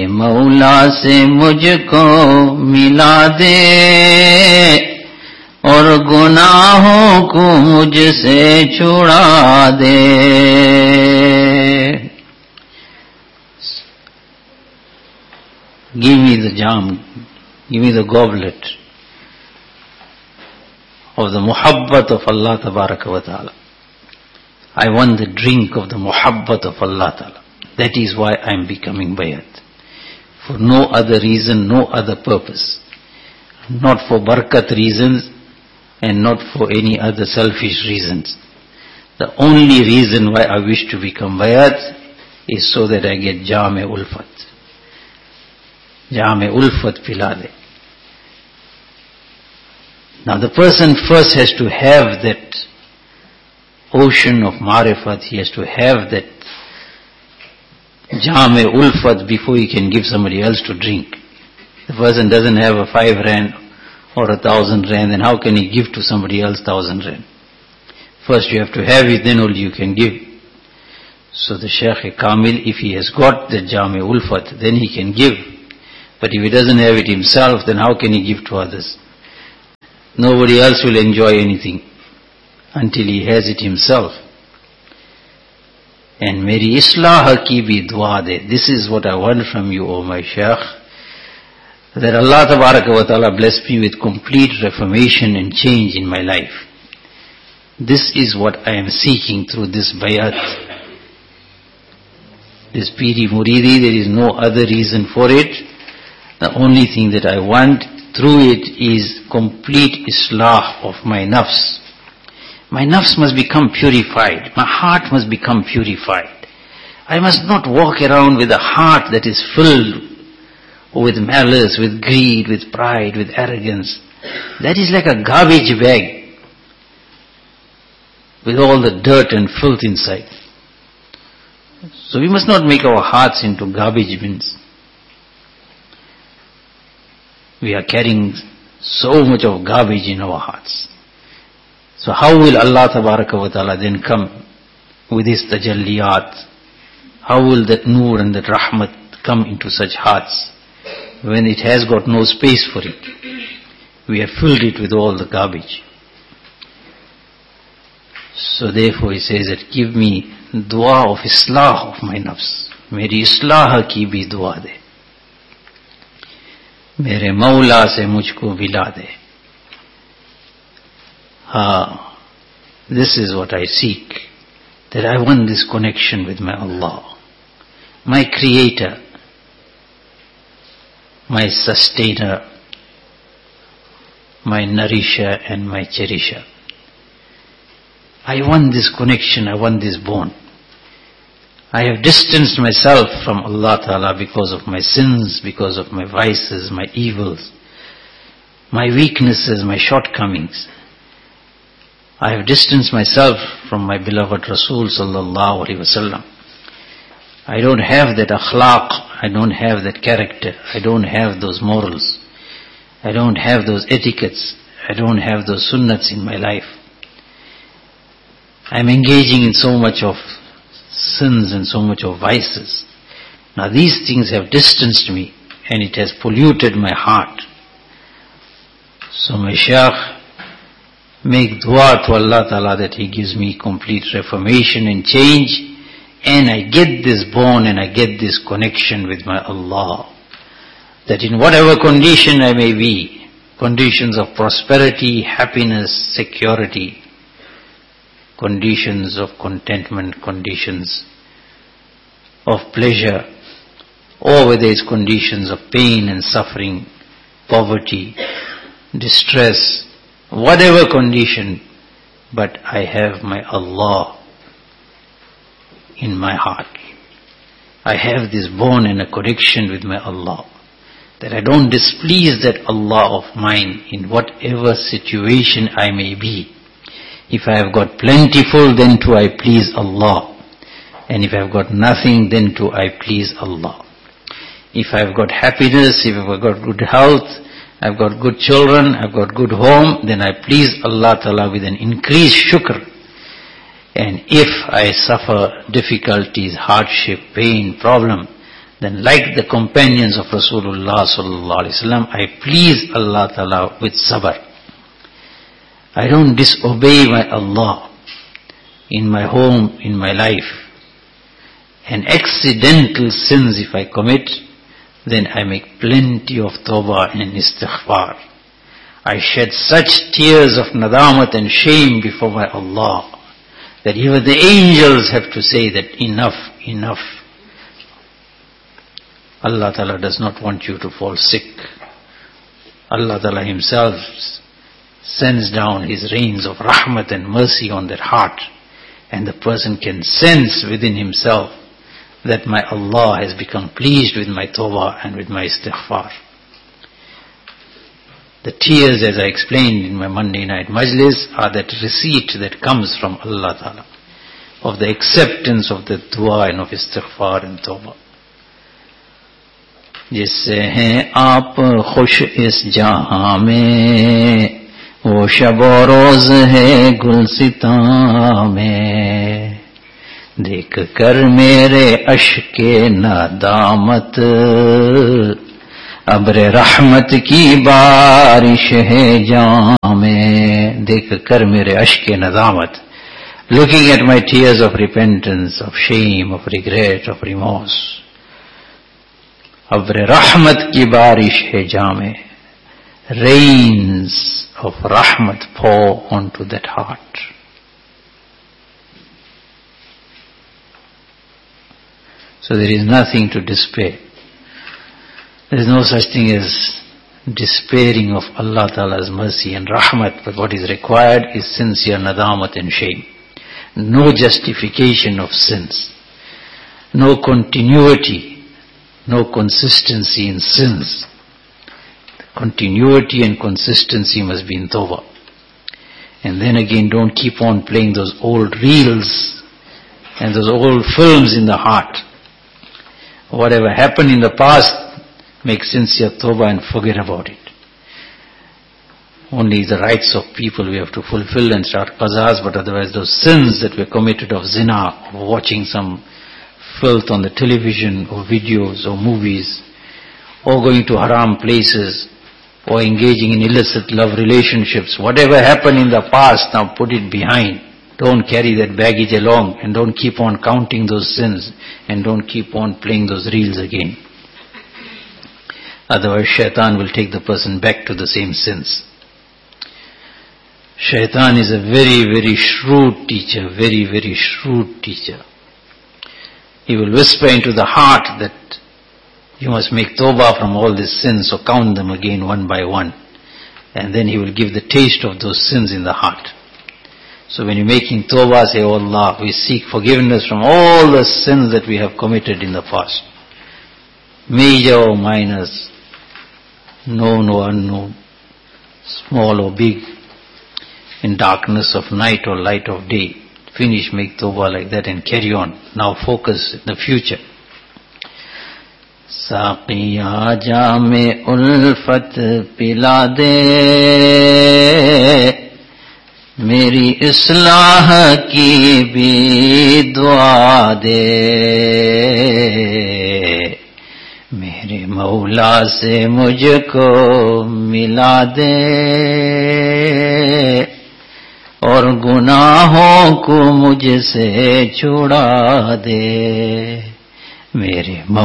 मौला से मुझको मिला दे और गुनाहों को मुझसे छुड़ा दे। Give me the jam, give me the goblet of the muhabbat of Allah Tabaraka wa Ta'ala. I want the drink of the muhabbat of Allah Ta'ala. That is why I am becoming bayat. For no other reason, no other purpose. Not for barakat reasons and not for any other selfish reasons. The only reason why I wish to become bayat is so that I get jam-e ulfat. Jam-e ulfat pila de. Now the person first has to have that ocean of marifat, he has to have that jam-e ulfat before he can give somebody else to drink. The person doesn't have a 5 rand or 1,000 rand, then how can he give to somebody else 1,000 rand? First you have to have it, then only you can give. So the Shaykh Kamil, if he has got the jam-e ulfat, then he can give. But if he doesn't have it himself, then how can he give to others? Nobody else will enjoy anything until he has it himself. And meri islah ki bhi dua de. This is what I want from you, O my Shaykh, that Allah Tabaraka wa Ta'ala bless me with complete reformation and change in my life. This is what I am seeking through this bayat. This Piri Muridi, there is no other reason for it. The only thing that I want through it is complete islah of my nafs. My nafs must become purified. My heart must become purified. I must not walk around with a heart that is filled with malice, with greed, with pride, with arrogance. That is like a garbage bag with all the dirt and filth inside. So we must not make our hearts into garbage bins. We are carrying so much of garbage in our hearts. So how will Allah Tabaraka wa Ta'ala then come with His tajalliyat? How will that nur and that rahmat come into such hearts when it has got no space for it? We have filled it with all the garbage. So therefore he says that give me dua of islah of my nafs. Meri islah ki bhi dua de. मेरे मौला से मुझको villa they. This is what I seek, that I want this connection with my Allah, my creator, my sustainer, my nourisher and my cherisher. I want this connection, I want this bond. I have distanced myself from Allah Ta'ala because of my sins, because of my vices, my evils, my weaknesses, my shortcomings. I have distanced myself from my beloved Rasul Sallallahu Alaihi Wasallam. I don't have that akhlaq, I don't have that character, I don't have those morals, I don't have those etiquettes, I don't have those sunnats in my life. I'm engaging in so much of sins and so much of vices. Now these things have distanced me and it has polluted my heart. So my Shaykh, make dua to Allah Ta'ala that He gives me complete reformation and change, and I get this bond and I get this connection with my Allah. That in whatever condition I may be, conditions of prosperity, happiness, security, conditions of contentment, conditions of pleasure, or whether it's conditions of pain and suffering, poverty, distress, whatever condition, but I have my Allah in my heart. I have this bond and a connection with my Allah, that I don't displease that Allah of mine in whatever situation I may be. If I have got plentiful, then too I please Allah. And if I have got nothing, then too I please Allah. If I have got happiness, if I have got good health, I have got good children, I have got good home, then I please Allah Ta'ala with an increased shukr. And if I suffer difficulties, hardship, pain, problem, then like the companions of Rasulullah sallallahu alaihi wasallam, I please Allah Ta'ala with sabr. I don't disobey my Allah in my home, in my life. And accidental sins if I commit, then I make plenty of tawbah and istighfar. I shed such tears of nadamat and shame before my Allah that even the angels have to say that enough, enough. Allah Ta'ala does not want you to fall sick. Allah Ta'ala Himself sends down His rains of rahmat and mercy on that heart, and the person can sense within himself that my Allah has become pleased with my tawbah and with my istighfar. The tears, as I explained in my Monday night majlis, are that receipt that comes from Allah Ta'ala of the acceptance of the dua and of istighfar and tawbah. जिससे हैं आप खुश इस जहां में, वो शब रोज है गुलसितां में, देख कर मेरे अश्के नदामत, अब्र रहमत की बारिश है जां में, देख कर मेरे अश्के नदामत, looking at my tears of repentance, of shame, of regret, of remorse. अब्र रहमत की बारिश है जामे, rains of rahmat pour onto that heart. So there is nothing to despair. There is no such thing as despairing of Allah Ta'ala's mercy and rahmat, but what is required is sincere nadamat and shame. No justification of sins, no continuity, no consistency in sins. Continuity and consistency must be in tawbah. And then again, don't keep on playing those old reels and those old films in the heart. Whatever happened in the past, make sincere tawbah and forget about it. Only the rights of people we have to fulfill and start qazas, but otherwise those sins that were committed of zina, of watching some filth on the television or videos or movies, or going to haram places, or engaging in illicit love relationships, whatever happened in the past, now put it behind. Don't carry that baggage along, and don't keep on counting those sins, and don't keep on playing those reels again. Otherwise shaitan will take the person back to the same sins. Shaitan is a very, very shrewd teacher, very, very shrewd teacher. He will whisper into the heart that you must make tawbah from all these sins, so count them again one by one. And then he will give the taste of those sins in the heart. So when you're making tawbah, say, Oh Allah, we seek forgiveness from all the sins that we have committed in the past. Major or minors, known or unknown, small or big, in darkness of night or light of day. Finish, make tawbah like that and carry on. Now focus in the future. साक़िया जामे उल्फत पिला दे, मेरी इस्लाह की भी दुआ दे, मेरे मौला से मुझको मिला दे, और गुनाहों को मुझसे छुड़ा दे, मेरे